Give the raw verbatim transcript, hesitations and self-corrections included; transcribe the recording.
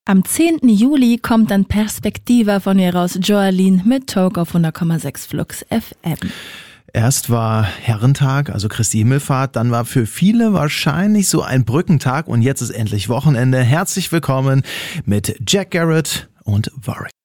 Am zehnten Juli kommt dann Perspektiva von ihr raus, Joaline mit Talk auf hundert Komma sechs Flux F M. Erst war Herrentag, also Christi Himmelfahrt, dann war für viele wahrscheinlich so ein Brückentag und jetzt ist endlich Wochenende. Herzlich willkommen mit Jack Garrett und Warwick.